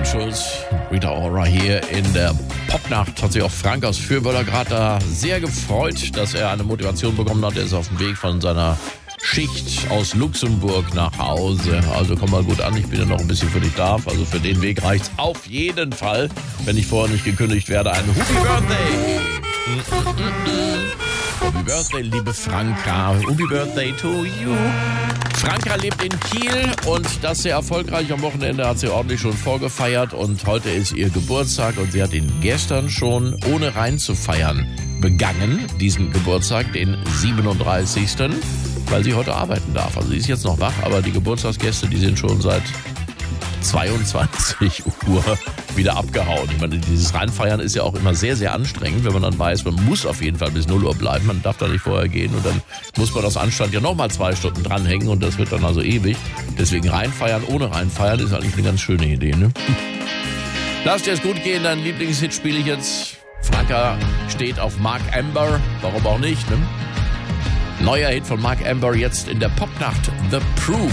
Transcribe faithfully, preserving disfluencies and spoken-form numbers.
Schulz, Rita Ora hier in der Popnacht. Hat sich auch Frank aus Fürwörder gerade da sehr gefreut, dass er eine Motivation bekommen hat. Er ist auf dem Weg von seiner Schicht aus Luxemburg nach Hause. Also komm mal gut an, ich bin ja noch ein bisschen für dich da. Also für den Weg reicht's auf jeden Fall, wenn ich vorher nicht gekündigt werde. Ein Happy Birthday! Happy Birthday, liebe Franka. Happy Birthday to you. Franka lebt in Kiel und das sehr erfolgreich. Am Wochenende hat sie ordentlich schon vorgefeiert und heute ist ihr Geburtstag und sie hat ihn gestern schon ohne reinzufeiern begangen, diesen Geburtstag, den siebenunddreißigsten weil sie heute arbeiten darf. Also sie ist jetzt noch wach, aber die Geburtstagsgäste, die sind schon seit zweiundzwanzig Uhr wieder abgehauen. Ich meine, dieses Reinfeiern ist ja auch immer sehr, sehr anstrengend, wenn man dann weiß, man muss auf jeden Fall bis null Uhr bleiben, man darf da nicht vorher gehen und dann muss man aus Anstand ja nochmal zwei Stunden dranhängen und das wird dann also ewig. Deswegen reinfeiern ohne reinfeiern ist eigentlich eine ganz schöne Idee, ne? Lass dir es gut gehen, dein Lieblingshit spiele ich jetzt. Franka steht auf Mark Amber, warum auch nicht, ne? Neuer Hit von Mark Amber jetzt in der Popnacht, The Proof.